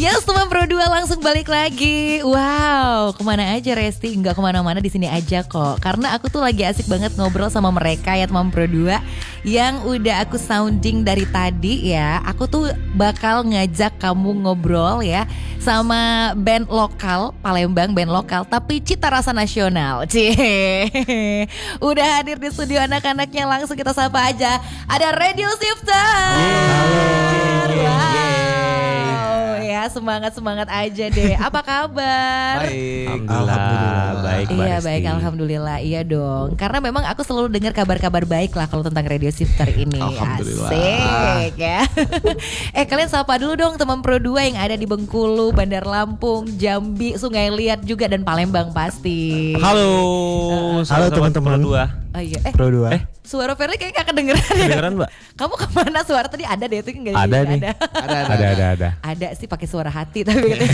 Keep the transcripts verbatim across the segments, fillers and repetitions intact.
Yes, teman Pro dua langsung balik lagi. Wow, kemana aja Resti? Enggak kemana-mana, di sini aja kok. Karena aku tuh lagi asik banget ngobrol sama mereka ya teman Pro dua yang udah aku sounding dari tadi ya. Aku tuh bakal ngajak kamu ngobrol ya sama band lokal Palembang, band lokal tapi cita rasa nasional. Cie. Udah hadir di studio anak-anaknya, langsung kita sapa aja. Ada Radio Shifter. Wow. Ya, semangat-semangat aja deh. Apa kabar? Baik. Alhamdulillah. Baik, Iya, baik, alhamdulillah. Iya dong. Karena memang aku selalu dengar kabar-kabar baik lah kalau tentang Radio Shifter ini. Alhamdulillah. Asik ya. Eh, kalian sapa dulu dong teman Pro dua yang ada di Bengkulu, Bandar Lampung, Jambi, Sungai Liat juga dan Palembang pasti. Halo. Uh, Halo teman-teman Pro dua. Oh iya. Eh, Pro dua. Eh, suara Ferly kayak gak kedengeran ya? kedengeran, Mbak? Kamu kemana? Suara tadi ada deh, itu enggak ada nih. Ada. Ada, ada, ada, ada. Ada sih pakai suara hati tapi gitu.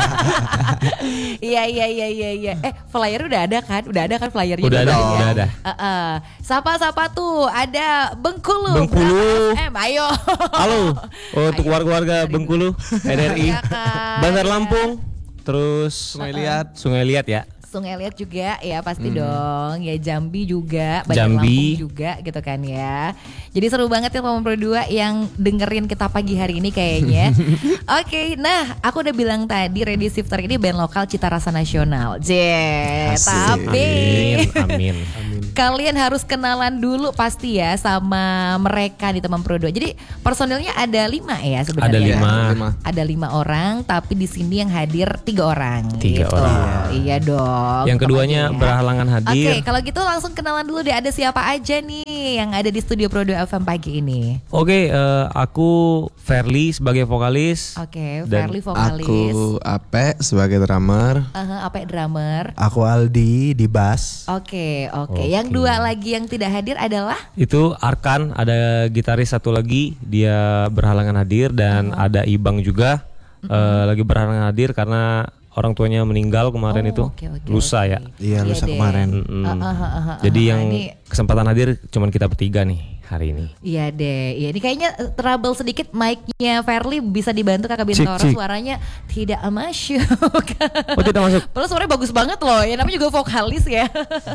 Iya iya iya iya iya. Eh, flyer udah ada kan? Udah ada kan flyernya? Udah ada, ya? udah ada. Uh, uh. Sapa-sapa tuh, ada Bengkulu. Bengkulu. Eh, ayo. Halo. Oh, untuk warga-warga Bengkulu, N R I. Iya kan? Bandar Lampung, terus Sungai Liat. Sungai Liat ya. Sungai Liat juga ya pasti Hmm. dong. Ya Jambi juga, Bandar Jambi. Lampung juga gitu kan ya. Jadi seru banget ya teman Pro dua yang dengerin kita pagi hari ini kayaknya. Oke, nah aku udah bilang tadi Radio Shifter ini band lokal cita rasa nasional. Jee, tapi Amin, amin. kalian harus kenalan dulu pasti ya sama mereka di teman Pro dua. Jadi personilnya ada lima ya sebenarnya. Ada lima. Ada lima orang, tapi di sini yang hadir tiga orang. Tiga gitu. orang. Iya dong. Yang keduanya Kepanggil ya. berhalangan Oke, hadir. kalau gitu langsung kenalan dulu deh, ada siapa aja nih yang ada di studio Pro dua F M pagi ini. Oke, eh, aku Ferly sebagai vokalis. Oke, Dan Ferly vokalis. Aku Ape sebagai drummer. Uh, apa drummer? Aku Aldi di bass. Oke, oke. Oke. Yang dua lagi yang tidak hadir adalah Itu Arkan, ada gitaris satu lagi, dia berhalangan hadir. Dan Uh-huh. ada Ibang juga eh, lagi berhalangan hadir karena orang tuanya meninggal kemarin Oh, itu. oke, oke, lusa oke. ya. Iya, lusa deh. kemarin. Mm-mm. Uh, uh, uh, uh, uh, Jadi uh, yang ini- kesempatan hadir cuman kita bertiga nih hari ini. Iya deh, iya ini kayaknya uh, trouble sedikit mic-nya Ferly, bisa dibantu Kakak Bintoro, Cik, cik. suaranya tidak masuk. Oh, tidak masuk. Padahal suaranya bagus banget loh, ya namanya juga vokalis ya.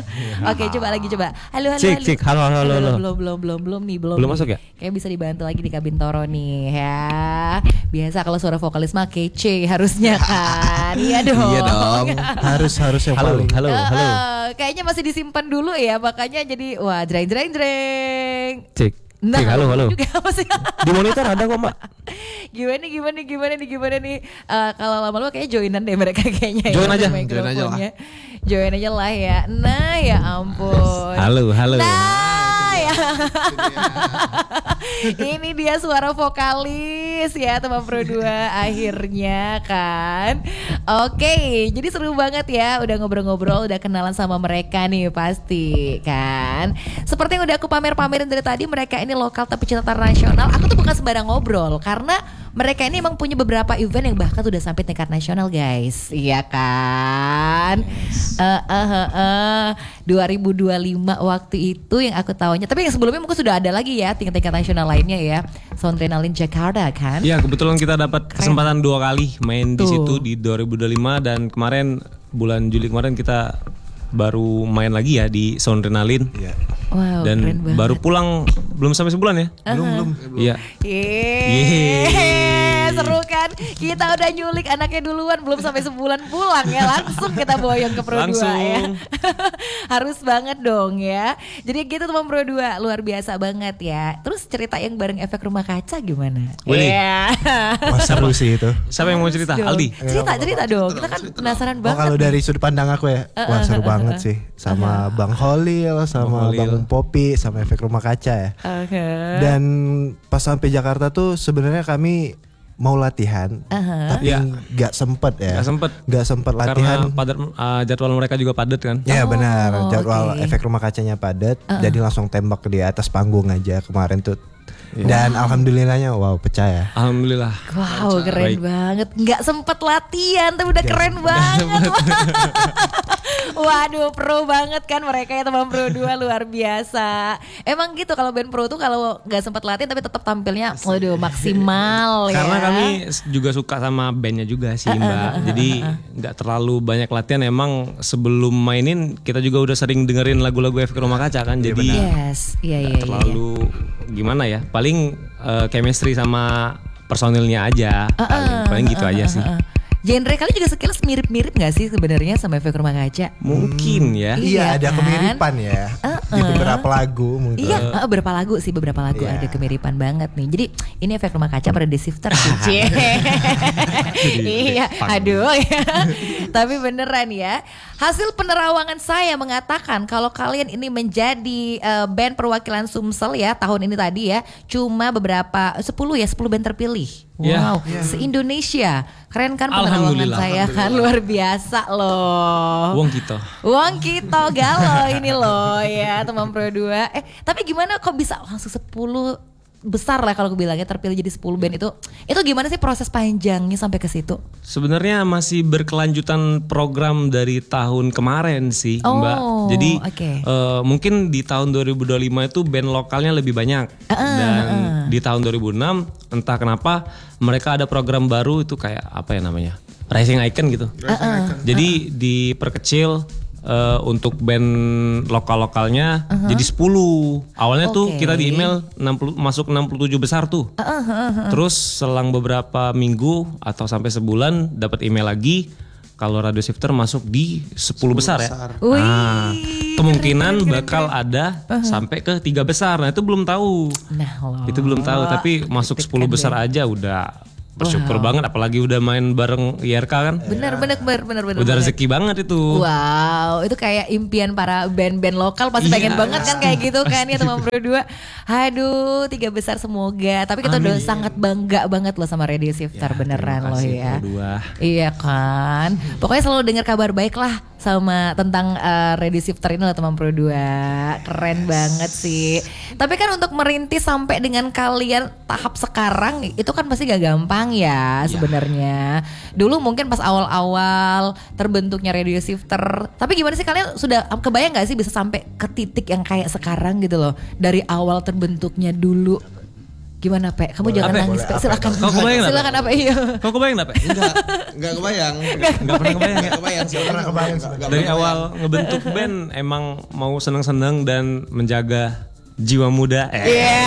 Oke, coba lagi coba. Halo halo. Cik, halo. cik. Halo, halo, halo, halo. Belum belum belum belum nih, belum. Belum nih. masuk ya? Kayak bisa dibantu lagi di Kak Bintoro nih ya. Biasa kalau suara vokalis mah kece harusnya kan. Iya dong. Iya dong. harus harus yang Halo, paling. halo, Eh, halo. eh, kayaknya masih disimpan dulu ya, makanya jadi wah jreng jreng jreng. Cik. Nah, Cik, halo, halo. juga apa sih? Di monitor ada kok, Mbak. Gimana gimana gimana nih gimana nih. Eh, kalau lama-lama kayaknya joinan deh mereka kayaknya. Join ya, aja, sama join aja lah. mikrofonnya. Join aja lah ya. Nah ya ampun. Halo, halo. Nah ya. Ini dia suara vokalis ya teman Pro dua akhirnya kan. Oke, jadi seru banget ya, udah ngobrol-ngobrol, udah kenalan sama mereka nih pasti kan. Seperti yang udah aku pamer-pamerin dari tadi, mereka ini lokal tapi cita nasional. Aku tuh bukan sembarang ngobrol karena mereka ini emang punya beberapa event yang bahkan udah sampai tingkat nasional guys. Iya kan? Eh eh eh eh. dua ribu dua puluh lima waktu itu yang aku tahunya. Tapi yang sebelumnya mungkin sudah ada lagi ya tingkat-tingkat nasional lainnya ya. Soundrenalin Jakarta kan. Ya, kebetulan kita dapat kesempatan dua kali main di Tuh. situ di dua ribu dua puluh lima dan kemarin bulan Juli kemarin kita baru main lagi ya di Soundrenalin. Iya. Wow, Dan keren banget. baru pulang belum sampai sebulan ya? Belum belum. Iya. Yeay, seru kan? Kita udah nyulik anaknya duluan, belum sampai sebulan pulang ya, langsung kita boyong ke Pro dua Langsung. ya. Harus banget dong ya. Jadi gitu teman Pro dua, luar biasa banget ya. Terus cerita yang bareng Efek Rumah Kaca gimana? Boleh. Iya. Wah, seru sih itu. Siapa yang mau cerita? Dong. Aldi. Cerita cerita dong. Kita kan penasaran Oh, banget. kalau nih. dari sudut pandang aku ya, wah seru banget sih. Sama Bang Holil, sama Bang Holil. Bang Popi, sama Efek Rumah Kaca ya. Oke. Dan pas sampai Jakarta tuh sebenarnya kami mau latihan, tapi Iya. nggak sempet ya. Nggak sempet. Nggak sempet Karena latihan. padat, uh, jadwal mereka juga padat kan. Ya Oh, benar, jadwal oke. Efek Rumah Kacanya padat, jadi langsung tembak di atas panggung aja kemarin tuh. Dan alhamdulillahnya wow pecah ya. Alhamdulillah. Wow, keren Baik. banget. Nggak sempet latihan tapi udah keren banget. Waduh, pro banget kan mereka ya teman Pro dua, luar biasa. Emang gitu kalau band pro tuh kalau nggak sempat latihan tapi tetap tampilnya, waduh maksimal ya. Karena kami juga suka sama bandnya juga sih Mbak. Jadi nggak terlalu banyak latihan. Emang sebelum mainin kita juga udah sering dengerin lagu-lagu Efek Rumah Kaca kan. Jadi yes, iya iya. nggak terlalu gimana ya. Paling uh, chemistry sama personilnya aja. Paling, paling gitu aja sih. Genre kali juga sekilas mirip-mirip gak sih sebenarnya sama Efek Rumah Kaca? Mungkin ya. Iya, Iya ada kan? kemiripan ya di beberapa lagu mungkin. Iya, uh, beberapa lagu sih, beberapa lagu Iya. ada kemiripan banget nih. Jadi ini Efek Rumah Kaca pada The Shifter sih. Iya, aduh ya. Tapi beneran ya. Hasil penerawangan saya mengatakan kalau kalian ini menjadi uh, band perwakilan Sumsel ya tahun ini tadi ya, cuma beberapa sepuluh ya, sepuluh band terpilih. Wow, Yeah. se-Indonesia. Keren kan penerawangan Alhamdulillah. saya kan, luar biasa loh. Wong kita. Wong kita galau ini loh ya teman Pro dua. Eh tapi gimana kok bisa langsung sepuluh besar lah kalau aku bilangnya terpilih jadi sepuluh band itu. Itu gimana sih proses panjangnya sampai ke situ? Sebenarnya masih berkelanjutan program dari tahun kemarin sih Oh, Mbak. Jadi oke. eh, mungkin di tahun dua ribu dua puluh lima itu band lokalnya lebih banyak. Dan di tahun dua ribu enam entah kenapa mereka ada program baru itu kayak apa ya namanya? Rising Icon gitu. Jadi diperkecil Uh, untuk band lokal-lokalnya uh-huh. jadi sepuluh. Awalnya tuh Oke. kita di email enam puluh, masuk enam puluh tujuh besar tuh. Uh-huh. Terus selang beberapa minggu atau sampai sebulan dapat email lagi kalau Radio Shifter masuk di sepuluh besar, besar. ya. Wih, Nah, kemungkinan keren, keren, bakal ada uh-huh. sampai ke tiga besar. Nah, itu belum tahu. Nah, wow. Itu belum tahu, tapi masuk sepuluh besar aja udah bersyukur banget, apalagi udah main bareng I R K kan. Bener bener bener bener bener. Udah bener. rezeki banget itu. Wow, itu kayak impian para band-band lokal pasti Iya. pengen banget kan kayak gitu kan ya teman Pro dua. Aduh, tiga besar semoga. Tapi kita udah sangat bangga banget loh sama Radio Shifter, beneran loh ya. Pro dua. Iya kan. Pokoknya selalu dengar kabar baik lah sama tentang uh, Radio Shifter ini loh teman Pro dua. Keren banget sih. Tapi kan untuk merintis sampai dengan kalian tahap sekarang itu kan pasti gak gampang ya sebenarnya. Dulu mungkin pas awal-awal terbentuknya Radio Shifter. Tapi gimana sih kalian sudah kebayang gak sih bisa sampai ke titik yang kayak sekarang gitu loh. Dari awal terbentuknya dulu. Gimana Pe? Kamu jangan Apa? nangis Pe. Silakan. Kau kebayang nggak, Pe? Silakan apa iya. Kau kebayang enggak, Pak? Enggak, enggak kebayang. Enggak pernah kebayang ya. Enggak kebayang sih. Pernah kebayang Enggak- enggak Dari pernah awal kebayang. ngebentuk band emang mau seneng-seneng dan menjaga jiwa muda. Eh. Iya.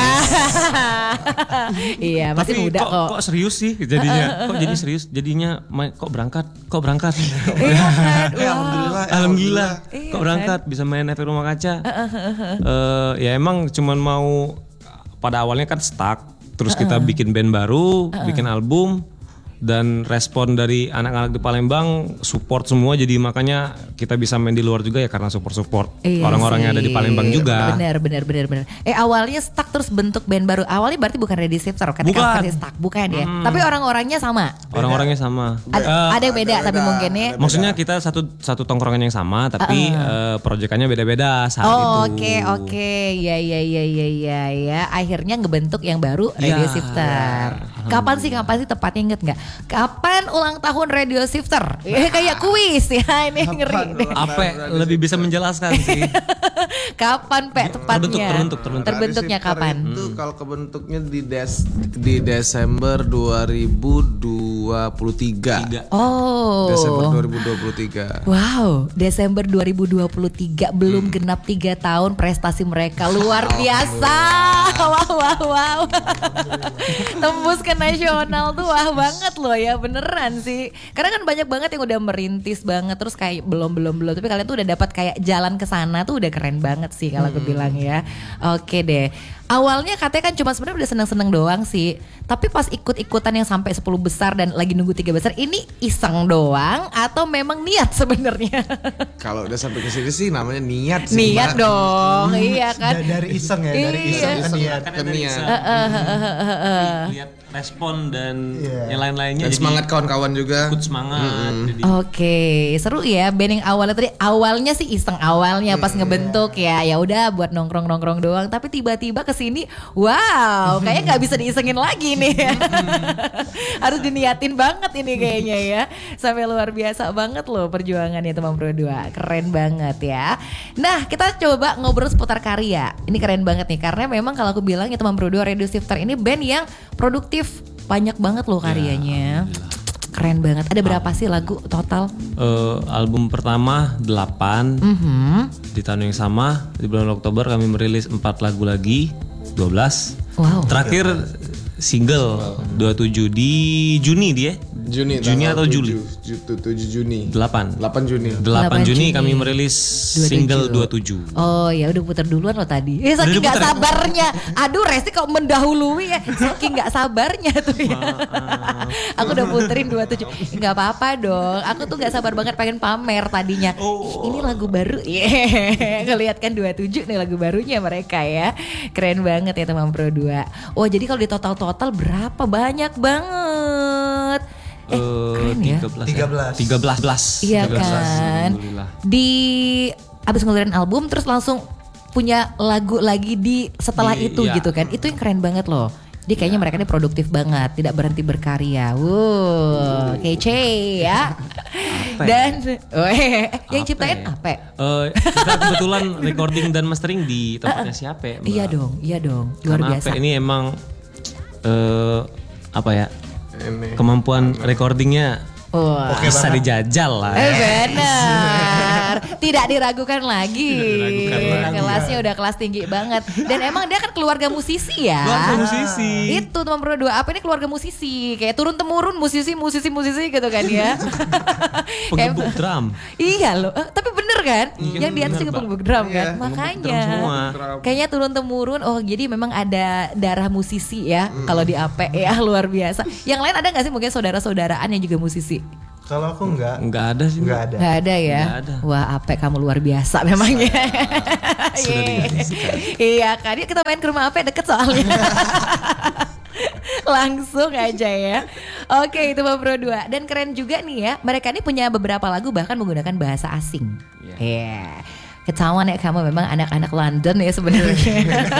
Iya, masih Tapi muda kok, kok. kok serius sih jadinya? Kok jadi serius? Jadinya main, kok berangkat? Kok berangkat? Iya kan. Ya, alhamdulillah. Alhamdulillah. Iya Kok berangkat bisa main Efek Rumah Kaca? Eh, ya emang cuman mau pada awalnya kan stuck. Terus kita bikin band baru, bikin album, dan respon dari anak-anak di Palembang support semua, jadi makanya kita bisa main di luar juga ya karena support-support Iya orang-orang yang ada sih. di Palembang juga. Benar, benar, benar, benar. Eh awalnya stuck terus bentuk band baru. Awalnya berarti bukan Radio Shifter ketika Bukan. versi stuck, bukan ya. Tapi orang-orangnya sama. Orang-orangnya sama. Ada, Eh, ada yang beda ada tapi beda, mungkin ya. ada maksudnya kita satu satu tongkrongan yang sama, tapi eh, proyekannya beda-beda saat itu. Oh oke oke ya ya ya ya ya ya akhirnya ngebentuk yang baru Radio Ya, Shifter. Kapan sih kapan sih tepatnya inget nggak? Kapan ulang tahun Radio Shifter? Eh, kayak kuis ya ini ngeri. deh. Apa lebih bisa menjelaskan sih? Kapan Pe tepatnya? Terbentuk, terbentuk, terbentuk. Terbentuknya Radio Shifter kapan? Itu kalau kebentuknya di des di Desember dua ribu dua puluh tiga. Tiga. Oh. Desember dua ribu dua puluh tiga. Wow, Desember dua ribu dua puluh tiga belum genap tiga tahun prestasi mereka luar biasa. Wow, wow, wow. Tembus ke nasional tuh wah banget loh ya beneran sih. Karena kan banyak banget yang udah merintis banget terus kayak belum belum belum tapi kalian tuh udah dapat kayak jalan ke sana tuh udah keren banget sih kalau aku bilang ya. Oke deh. Awalnya katanya kan cuma sebenarnya udah seneng-seneng doang sih. Tapi pas ikut-ikutan yang sampai sepuluh besar dan lagi nunggu tiga besar ini iseng doang atau memang niat sebenarnya? Kalau udah sampai ke sini sih namanya niat sih. Niat Mbak. dong, iya kan. Da- dari iseng ya, dari Iya. iseng ke Iseng, niat. ke niat. Lihat respon dan Iya. yang lain-lainnya Dan jadi semangat kawan-kawan juga. ikut semangat. Jadi Oke, seru ya band yang awalnya tadi awalnya sih iseng awalnya pas ngebentuk ya. Ya udah buat nongkrong-nongkrong doang, tapi tiba-tiba kesini sini, wow, kayaknya nggak bisa diisengin lagi nih. Harus diniatin banget ini kayaknya ya. Sampai luar biasa banget loh perjuangannya teman Pro dua. Keren banget ya. Nah, kita coba ngobrol seputar karya. Ini keren banget nih karena memang kalau aku bilang ya teman Pro dua Radio Shifter ini band yang produktif, banyak banget loh karyanya. Ya, keren banget. Ada berapa sih lagu total? Uh, album pertama delapan. Mm-hmm. Di tahun yang sama di bulan Oktober kami merilis empat lagu lagi, dua belas. Wow. Terakhir single wow. dua puluh tujuh di Juni dia. Juni, Juni atau tujuh, Juli? tujuh Juni. delapan. delapan Juni. delapan Juni kami merilis single dua puluh tujuh. Oh ya udah putar duluan loh tadi. Eh saking gak sabarnya. Aduh Resti kok mendahului ya. Saking gak sabarnya tuh ya. Aku udah puterin dua puluh tujuh. Gak apa-apa dong. Aku tuh gak sabar banget pengen pamer tadinya. Oh. Ini lagu baru. Yeah. Ngeliat kan dua puluh tujuh nih lagu barunya mereka ya. Keren banget ya teman Pro dua. Oh jadi kalau di total-total berapa? Banyak banget. Eh, uh, keren ya. tiga belas. tiga belas. Iya kan. Di abis ngeluarin album terus langsung punya lagu lagi di setelah di, itu iya. gitu kan. Itu yang keren banget loh. Jadi kayaknya mereka ini produktif banget, tidak berhenti berkarya. Wow, kece ya. Ape. Dan oh, eh, yang ciptain Ape. Uh, kita kebetulan recording dan mastering di tempatnya si Ape. Iya dong, iya dong. Luar Karena biasa. Ape ini emang uh, apa ya? Ini. Kemampuan recordingnya oh, bisa dijajal lah. Eh benar, tidak diragukan lagi. Tidak diragukan Kelasnya lagi. udah kelas tinggi banget. Dan emang dia kan keluarga musisi ya. Keluarga musisi. Itu teman Pro dua. Apa ini keluarga musisi? Kayak turun temurun musisi, musisi, musisi gitu kan ya. Pengebuk drum. Iya loh. Eh, tapi bener kan? Iya, yang di atas juga pengebuk drum kan. Iya, Makanya. drum kayaknya turun temurun. Oh jadi memang ada darah musisi ya. Mm. Kalau di A P ya luar biasa. Yang lain ada nggak sih mungkin saudara-saudaraan yang juga musisi? Kalau aku enggak. Enggak ada sih. Enggak ada. Enggak ada ya. Enggak ada. Wah, Ape kamu luar biasa memangnya. Sudah digariskan. Iya kan, kita main ke rumah Ape deket soalnya. Langsung aja ya. Oke, itu Bang Pro dua. Dan keren juga nih ya, mereka ini punya beberapa lagu bahkan menggunakan bahasa asing. Iya. Yeah. Yeah. Ketahuan ya kamu memang anak-anak London ya sebenarnya.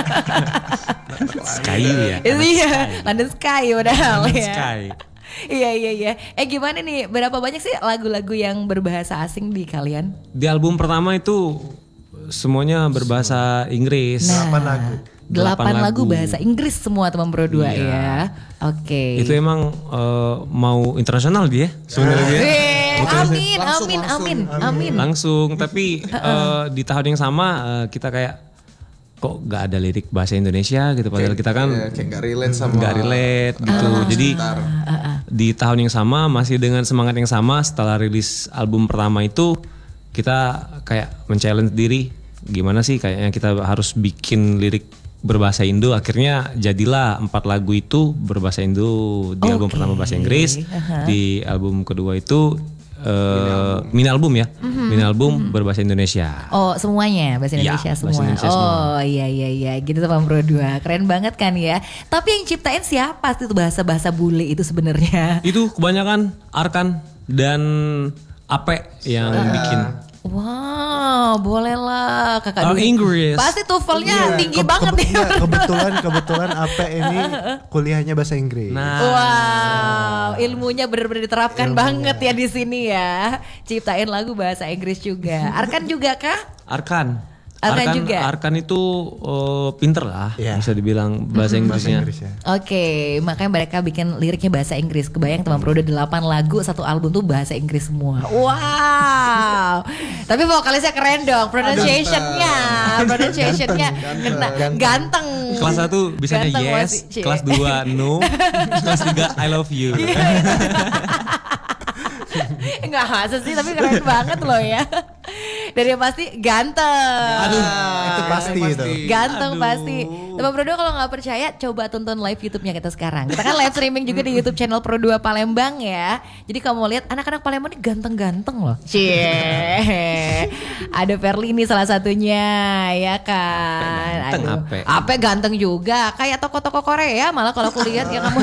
Sky ya. Iya, London Sky padahal ya. Sky. Iya iya iya. Eh gimana nih? Berapa banyak sih lagu-lagu yang berbahasa asing di kalian? Di album pertama itu semuanya berbahasa Inggris. Nah, delapan lagu. Delapan lagu bahasa Inggris semua teman Pro dua iya. ya. Oke. Itu emang uh, mau internasional dia sebenarnya dia. Amin, langsung, amin, langsung, amin, amin, amin. Langsung, tapi uh, di tahun yang sama uh, kita kayak kok gak ada lirik bahasa Indonesia gitu padahal kita kan ya, kayak gak relate sama gak relate gitu. Uh, Jadi uh, uh, uh. di tahun yang sama masih dengan semangat yang sama setelah rilis album pertama itu kita kayak men-challenge diri gimana sih kayaknya kita harus bikin lirik berbahasa Indo. Akhirnya jadilah empat lagu itu berbahasa Indo di okay. album pertama bahasa Inggris, uh-huh. di album kedua itu Uh, mini album ya, mm-hmm. mini album mm-hmm. berbahasa Indonesia. Oh semuanya bahasa Indonesia ya, semua. Bahasa Indonesia oh semua. iya iya iya, gitu teman Pro dua, keren banget kan ya. Tapi yang ciptain siapa sih itu bahasa-bahasa bule itu sebenarnya? Itu kebanyakan Arkan dan Ape yang uh. bikin. Wow, boleh lah kakak oh, Inggris. Pasti TOEFL-nya iya, tinggi ke- banget ke- nih. Iya, kebetulan kebetulan Ape ini kuliahnya bahasa Inggris. Nah. Wow, ilmunya benar-benar diterapkan ilmunya. banget ya di sini ya. Ciptain lagu bahasa Inggris juga. Arkan juga kah? Arkan. Arkan, Arkan juga. Arkan itu uh, pinter lah, yeah. bisa dibilang bahasa mm-hmm. Inggrisnya. Bahasa Inggris ya. Oke, okay, makanya mereka bikin liriknya bahasa Inggris. Kebayang teman Pro udah delapan lagu satu album tuh bahasa Inggris semua. Wow. Tapi vokalisnya keren dong, pronunciation-nya, pronunciation-nya kena ganteng. Kelas satu bisanya Ganteng yes, masih, kelas dua no, kelas tiga I love you. Enggak masa sih, tapi keren banget loh ya. Dan yang pasti ganteng. Aduh, itu pasti itu. Ganteng Aduh. pasti. Teman Pro dua kalau nggak percaya, coba tonton live YouTube-nya kita sekarang. Kita kan live streaming juga di YouTube channel Pro dua Palembang ya. Jadi kamu mau lihat anak-anak Palembang ini ganteng-ganteng loh. Cie. Ada Verlini salah satunya, ya kan. Ganteng, Aduh. Ape. Ape ganteng juga, kayak toko-toko Korea malah kalau aku lihat ya kamu.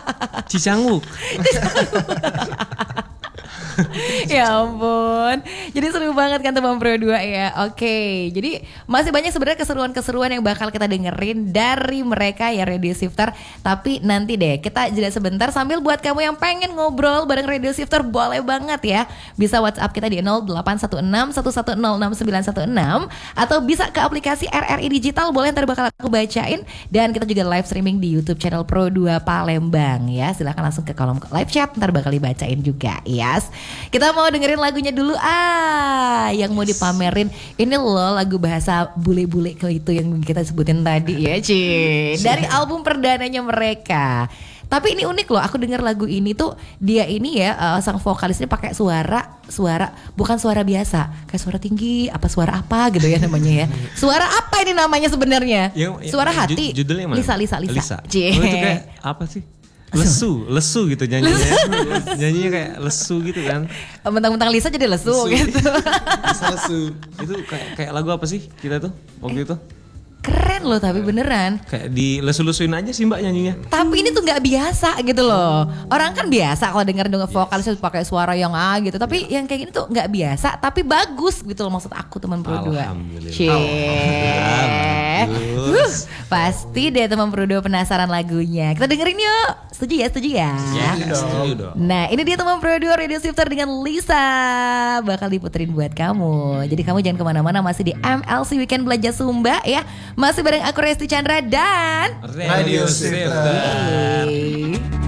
Cicanguk. Ya ampun. Jadi seru banget kan teman Pro dua ya. Oke, jadi masih banyak sebenarnya keseruan-keseruan yang bakal kita dengerin dari mereka ya Radio Shifter. Tapi nanti deh kita jeda sebentar sambil buat kamu yang pengen ngobrol bareng Radio Shifter boleh banget ya. Bisa WhatsApp kita di nol delapan satu enam satu satu nol enam sembilan satu enam atau bisa ke aplikasi R R I Digital, boleh ntar bakal aku bacain. Dan kita juga live streaming di YouTube channel Pro dua Palembang ya. Silahkan langsung ke kolom live chat, ntar bakal dibacain juga. Yes. Kita mau dengerin lagunya dulu ah, yang mau dipamerin. Ini loh lagu bahasa bule-bule ke itu yang kita sebutin tadi ya, Ci. Dari album perdananya mereka. Tapi ini unik loh, aku denger lagu ini tuh dia ini ya uh, sang vokalisnya pakai suara suara bukan suara biasa, kayak suara tinggi apa suara apa gitu ya namanya ya. Suara apa ini namanya sebenarnya? Suara hati. Judulnya mana? Lisa Lisa Lisa. Lisa. Oh, itu kayak apa sih? Lesu, lesu gitu nyanyinya. Nyanyinya kayak lesu gitu kan. Mentang-mentang Lisa jadi lesu, lesu gitu. Lisa lesu. Itu kayak kayak lagu apa sih kita tuh waktu itu? Keren loh tapi beneran. Kayak di lesu-lesuin aja sih Mbak nyanyinya. Tapi ini tuh nggak biasa gitu loh. Orang kan biasa kalau denger denger vokalisnya pakai suara yang ah gitu. Tapi yang kayak gini tuh nggak biasa, tapi bagus gitu loh maksud aku teman Pro dua. Alhamdulillah. Cie. Uh, pasti deh teman Pro dua penasaran lagunya. Kita dengerin yuk. Setuju ya, setuju ya. Ya, setuju dong. Nah ini dia teman Pro dua Radio Shifter dengan Lisa. Bakal diputerin buat kamu. Jadi kamu jangan kemana-mana, masih di M L C Weekend Belajar Sumba ya. Masih bareng aku Resti Chandra dan Radio Shifter.